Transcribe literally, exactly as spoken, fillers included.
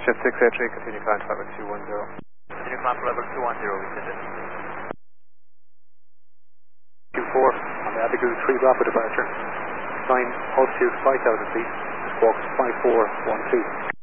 Jet six eight three, continue climb to level two one zero. Continue climb to level two one zero, we send it. Q four, on the Abigail three Bravo departure. Climb altitude five thousand feet, squawk five four one two.